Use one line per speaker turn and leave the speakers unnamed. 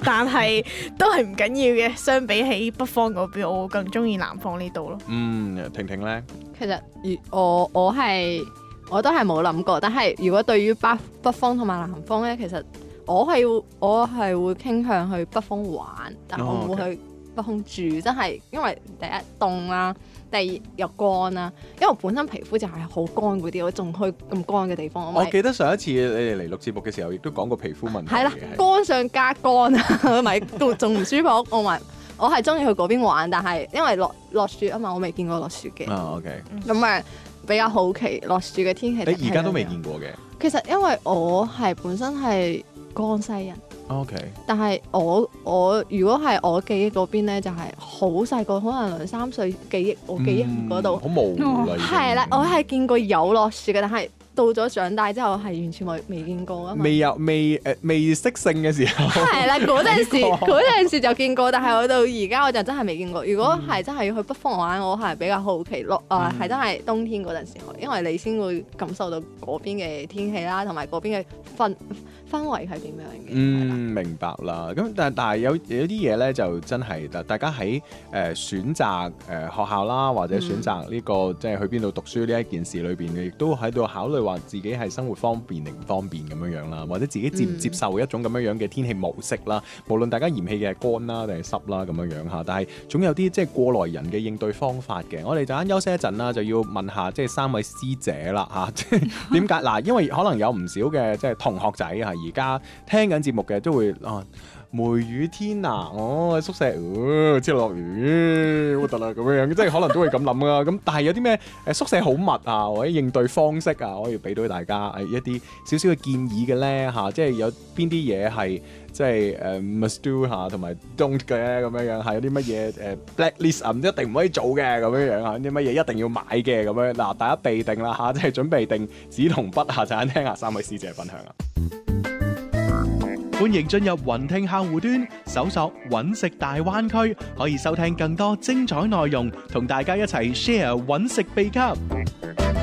但係都係唔緊要嘅。相比起北方嗰邊，我更中意南方呢度咯。
婷婷咧，
其實我都係冇諗過，但係如果對於北方同埋南方咧，其實我係會傾向去北方玩，但我唔會去北方住，真係因為第一凍啦，第二又乾啦，因為我本身皮膚就係好乾嗰啲，我仲去咁乾嘅地方。
我記得上一次你哋嚟錄節目嘅時候，亦都講過皮膚問題。
係啦，乾上加乾啊，咪仲唔舒服。我係中意去嗰邊玩，但係因為落雪啊嘛，我未見過落雪嘅。
OK。
咁比較好奇落雪嘅天氣。
你而家都未見過嘅？
其實因為我係本身係江西人。
OK。
但係我如果係我記憶嗰邊咧，就係好細個，可能2-3歲記憶，我記憶嗰度
好模糊啦。
係啦，我係見過有落雪嘅，但係到咗長大之後係完全未見過啊嘛。
未識性嘅時候。
係啦，嗰陣時就見過，但係我到而家我就真係未見過。如果係真係要去北方玩，我係比較好奇係真係冬天嗰陣時去，因為你先會感受到嗰邊嘅天氣啦，同埋嗰邊嘅氛圍係點樣嘅。
明白啦。咁但係有啲嘢咧就真係大家喺選擇學校啦，或者選擇呢個即係去邊度讀書呢一件事裏邊嘅，亦都喺度考慮話自己係生活方便定唔方便咁樣樣啦，或者自己接唔接受一種咁樣樣嘅天氣模式啦。無論大家嫌棄嘅係乾啦定係濕啦咁樣樣嚇，但係總有啲即係過來人嘅應對方法嘅。我哋陣間休息一陣啦，就要問下即係3位師姐啦嚇，即係點解嗱？因為可能有唔少嘅即係同學仔啊，而家聽緊節目嘅都會梅雨天啊，宿舍之後落雨，好得啦咁樣樣，即係可能都會咁諗啦。咁但係有啲咩宿舍好密啊，或者應對方式啊，可以俾到大家一啲少少嘅建議嘅咧嚇，即係有邊啲嘢係即係must do 嚇，同埋 don't 嘅咁樣樣，係有啲乜嘢blacklist 啊，唔一定唔可以做嘅咁樣樣嚇，啲乜嘢一定要買嘅咁樣嗱，大家備定啦嚇，即係準備定紙同筆嚇，陣間聽下3位師姐分享啊！
歡迎進入雲聽客戶端，搜索揾食大灣區，可以收聽更多精彩內容，同大家一齊 share 揾食秘笈。